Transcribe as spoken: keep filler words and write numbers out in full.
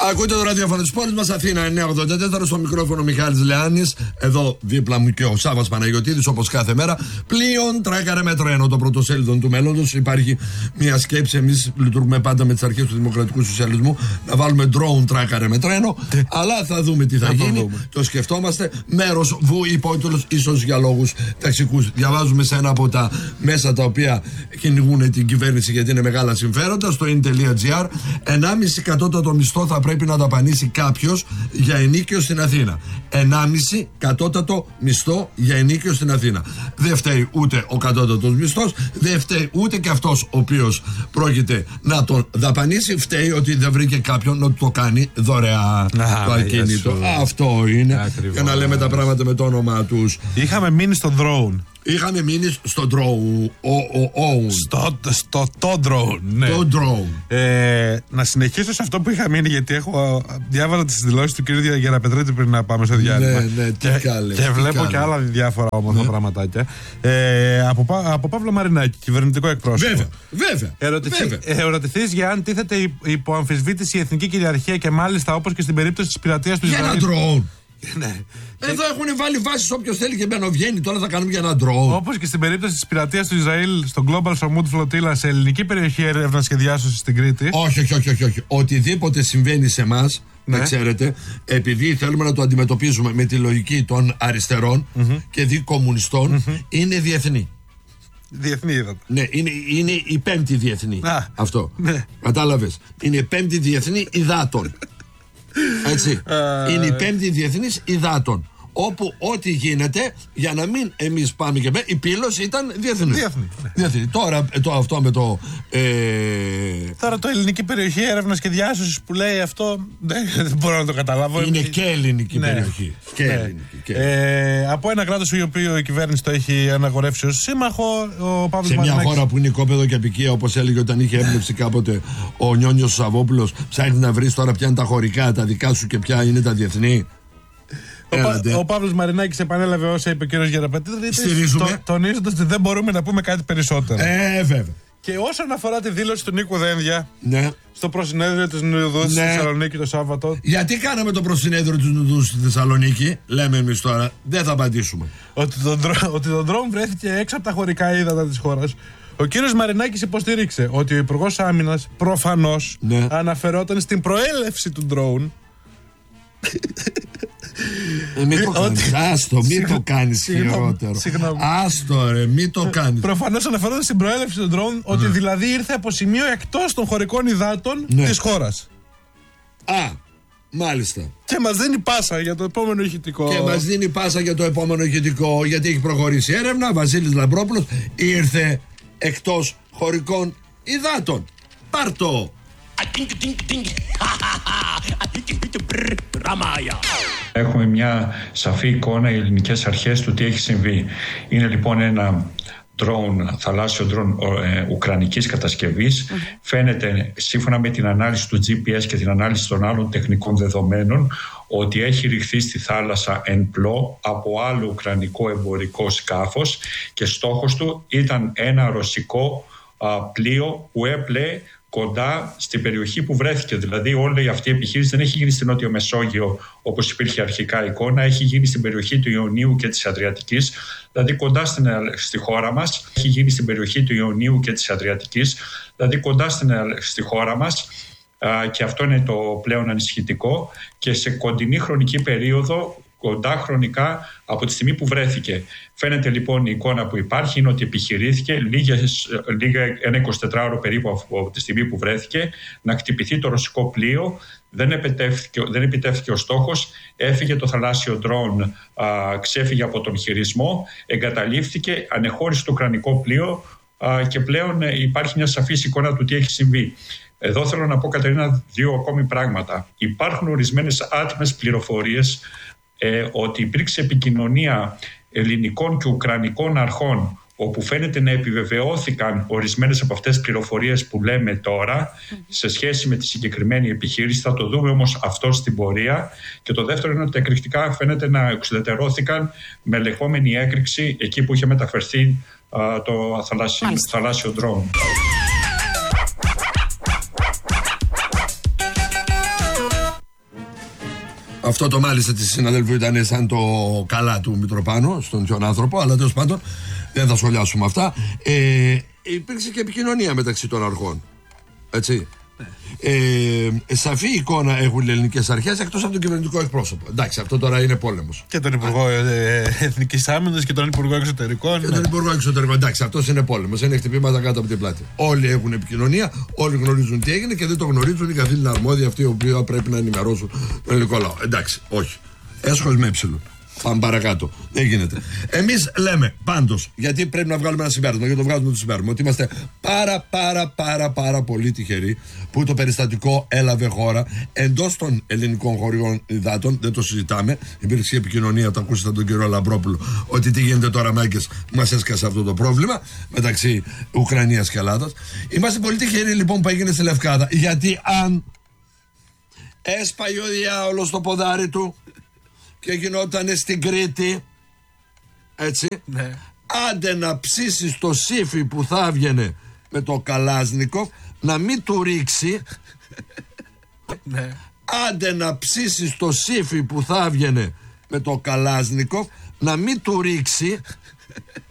Ακούτε το ραδιόφωνο της πόλης μας, Αθήνα εννιακόσια ογδόντα τέσσερα, στο μικρόφωνο Μιχάλης Λεάνης. Εδώ δίπλα μου και ο Σάββας Παναγιωτίδης, όπως κάθε μέρα. Πλοίον τράκαρε με τρένο, το πρωτοσέλιδο του μέλλοντος. Υπάρχει μια σκέψη, εμείς λειτουργούμε πάντα με τις αρχές του δημοκρατικού σοσιαλισμού, να βάλουμε drone τράκαρε με τρένο. Αλλά θα δούμε τι θα γίνει. Το, το σκεφτόμαστε. Μέρος βου υπότιτλος, ίσως για λόγους ταξικούς. Διαβάζουμε σε ένα από τα μέσα τα οποία κυνηγούν την κυβέρνηση γιατί είναι μεγάλα συμφέροντα. Στο in.gr, ενάμιση κατώτατο μισθό θα πρέπει να δαπανίσει κάποιος για ενίκιο στην Αθήνα. ενάμιση κατώτατο μισθό για ενίκιο στην Αθήνα. Δεν φταίει ούτε ο κατώτατος μισθός, δεν φταίει ούτε και αυτός ο οποίος πρόκειται να τον δαπανίσει. Φταίει ότι δεν βρήκε κάποιον να το κάνει δωρεά. Α, το ακίνητο. Αυτό είναι. Ακριβώς. Για να λέμε τα πράγματα με το όνομά τους. Είχαμε μείνει στο drone. Είχαμε μείνει στο drone. Ο, ο, ο. Στο, στο το drone. Ναι. Το drone. Ε, να συνεχίσω σε αυτό που είχα μείνει, γιατί έχω διάβασα τις δηλώσεις του κ. Γεραπετρίτη πριν να πάμε στο διάλειμμα. Ναι, ναι, τι και, κάλε, και τι βλέπω κάλε. και άλλα διάφορα όμορφα ναι. πραγματάκια. Ε, από, από Παύλο Μαρινάκη, κυβερνητικό εκπρόσωπο. Βέβαια, βέβαια. Ερωτηθεί, ερωτηθείς για αν τίθεται υπό αμφισβήτηση η εθνική κυριαρχία και μάλιστα όπως και στην περίπτωση της πειρατείας του Ισραήλ. Για ένα drone. Ναι. Εδώ έχουν βάλει βάσεις όποιος θέλει και μπαινοβγαίνει. Τώρα θα κάνουμε για ένα drone. Όπως και στην περίπτωση της πειρατείας του Ισραήλ στο Global Samud Flotilla σε ελληνική περιοχή έρευνας και διάσωσης στην Κρήτη. Όχι, όχι, όχι, όχι, όχι. Οτιδήποτε συμβαίνει σε εμάς, ναι. να ξέρετε, επειδή θέλουμε να το αντιμετωπίζουμε με τη λογική των αριστερών mm-hmm. και δι κομμουνιστών, mm-hmm. είναι διεθνή. Διεθνή είδατε. Ναι, είναι, είναι η πέμπτη διεθνή. Α, αυτό. Ναι. Κατάλαβες. Είναι η πέμπτη διεθνή υδάτων. Έτσι. Uh... Είναι η πέμπτη διεθνής υδάτων. Όπου ό,τι γίνεται, για να μην εμείς πάμε και πέρα, η πύλωση ήταν διεθνή. Διεθνή. διεθνή. Τώρα το, αυτό με το. Ε... Τώρα το ελληνική περιοχή έρευνας και διάσωσης που λέει αυτό, δεν μπορώ να το καταλάβω. Είναι και ελληνική ναι. περιοχή. Και ναι. ελληνική. Και... Ε, από ένα κράτος το οποίο η κυβέρνηση το έχει αναγορεύσει ως σύμμαχο, ο Παύλος σε μια Μαρινάκης... χώρα που είναι οικόπεδο και απικία, όπως έλεγε όταν είχε έμπνευση κάποτε ο Νιόνιος Σαββόπουλος, ψάχνει να βρει τώρα ποια είναι τα χωρικά, τα δικά σου και ποια είναι τα διεθνή. Ο, Πα, ο Παύλος Μαρινάκης επανέλαβε όσα είπε ο κ. Γεραπετρίτης, το, τονίζοντας ότι δεν μπορούμε να πούμε κάτι περισσότερο. Ε, βέβαια. Και όσον αφορά τη δήλωση του Νίκου Δένδια ναι. στο προσυνέδριο της Νουδούς ναι. στη Θεσσαλονίκη το Σάββατο. Γιατί κάναμε το προσυνέδριο της Νουδούς στη Θεσσαλονίκη, λέμε εμείς τώρα, δεν θα απαντήσουμε. Ότι το, ότι το drone βρέθηκε έξω από τα χωρικά ύδατα της χώρας. Ο κύριος Μαρινάκης υποστήριξε ότι ο Υπουργός Άμυνας προφανώς ναι. αναφερόταν στην προέλευση του drone. Ε, μην το κάνεις, άστο, μην το κάνεις χειρότερο. Άστο ρε, μην το κάνεις. Προφανώς αναφέροντας στην προέλευση των drone, ότι ναι. δηλαδή ήρθε από σημείο εκτός των χωρικών υδάτων ναι. της χώρας. Α, μάλιστα. Και μας δίνει πάσα για το επόμενο ηχητικό. Και μας δίνει πάσα για το επόμενο ηχητικό, γιατί έχει προχωρήσει έρευνα. Βασίλης Λαμπρόπουλος ήρθε εκτός χωρικών υδάτων. Πάρτο. Έχουμε μια σαφή εικόνα οι ελληνικές αρχές του τι έχει συμβεί. Είναι λοιπόν ένα drone, θαλάσσιο drone ε, ουκρανικής κατασκευής. Mm. Φαίνεται σύμφωνα με την ανάλυση του τζι πι ες και την ανάλυση των άλλων τεχνικών δεδομένων ότι έχει ρηχθεί στη θάλασσα εν πλώ από άλλο ουκρανικό εμπορικό σκάφος και στόχος του ήταν ένα ρωσικό α, πλοίο που έπλεε κοντά στην περιοχή που βρέθηκε. Δηλαδή όλη αυτή η επιχείρηση δεν έχει γίνει στην Νότιο Μεσόγειο όπως υπήρχε αρχικά εικόνα, έχει γίνει στην περιοχή του Ιωνίου και της Αδριατικής, δηλαδή κοντά στην, στη χώρα μας, έχει γίνει στην περιοχή του Ιωνίου και της Αδριατικής, δηλαδή κοντά στην, στη χώρα μας α, και αυτό είναι το πλέον ανησυχητικό και σε κοντινή χρονική περίοδο, κοντά χρονικά από τη στιγμή που βρέθηκε. Φαίνεται λοιπόν η εικόνα που υπάρχει είναι ότι επιχειρήθηκε λίγες, λίγα, ένα εικοσιτετράωρο περίπου από τη στιγμή που βρέθηκε να χτυπηθεί το ρωσικό πλοίο. Δεν επιτεύχθηκε, δεν επιτεύχθηκε ο στόχος, έφυγε το θαλάσσιο ντρόουν, α, ξέφυγε από τον χειρισμό, εγκαταλείφθηκε, ανεχώρησε το ουκρανικό πλοίο α, και πλέον υπάρχει μια σαφής εικόνα του τι έχει συμβεί. Εδώ θέλω να πω, Κατερίνα, δύο ακόμη πράγματα. Υπάρχουν ορισμένες άτιμες πληροφορίες ε, ότι υπήρξε επικοινωνία ελληνικών και ουκρανικών αρχών όπου φαίνεται να επιβεβαιώθηκαν ορισμένες από αυτές τις πληροφορίες που λέμε τώρα σε σχέση με τη συγκεκριμένη επιχείρηση. Θα το δούμε όμως αυτό στην πορεία. Και το δεύτερο είναι ότι εκρηκτικά φαίνεται να εξουδετερώθηκαν με λεγόμενη έκρηξη εκεί που είχε μεταφερθεί α, το θαλάσσιο, θαλάσσιο ντρόουν. Αυτό το μάλιστα τη συναδέλφου ήταν σαν το καλά του Μητροπάνου, στον ποιον άνθρωπο, αλλά τέλος πάντων δεν θα σχολιάσουμε αυτά. Ε, υπήρξε και επικοινωνία μεταξύ των αρχών. Έτσι. Ε, σαφή εικόνα έχουν οι ελληνικές αρχές εκτός από τον κυβερνητικό εκπρόσωπο. Εντάξει, αυτό τώρα είναι πόλεμος. Και τον Υπουργό ε, Εθνικής Άμυνας και τον Υπουργό Εξωτερικών. Και τον Υπουργό Εξωτερικών. Εντάξει, αυτός είναι πόλεμος. Είναι χτυπήματα κάτω από την πλάτη. Όλοι έχουν επικοινωνία, όλοι γνωρίζουν τι έγινε και δεν το γνωρίζουν οι καθήλυνα αρμόδιοι αυτοί οι οποίοι πρέπει να ενημερώσουν τον ελληνικό λαό. Εντάξει, όχι. Έσχος με έψιλον. Πάμε παρακάτω. Δεν γίνεται. Εμείς λέμε πάντως, γιατί πρέπει να βγάλουμε ένα συμπέρασμα, γιατί το βγάζουμε το συμπέρασμα, ότι είμαστε πάρα πάρα πάρα πάρα πολύ τυχεροί που το περιστατικό έλαβε χώρα εντός των ελληνικών χωριών υδάτων. Δεν το συζητάμε. Υπήρξε επικοινωνία, το ακούσατε τον κύριο Λαμπρόπουλο, ότι τι γίνεται τώρα, μάγκες, μας έσκασε αυτό το πρόβλημα μεταξύ Ουκρανίας και Ελλάδας. Είμαστε πολύ τυχεροί λοιπόν που έγινε στη Λευκάδα, γιατί αν έσπαγε ο διάολος το ποδάρι του και γινότανε στην Κρήτη, έτσι, ναι. Άντε να ψήσεις το σύφι που θα έβγαινε με το Καλάζνικοφ, να μην του ρίξει, ναι. Άντε να ψήσεις το σύφι που θα έβγαινε με το Καλάζνικοφ, να μην του ρίξει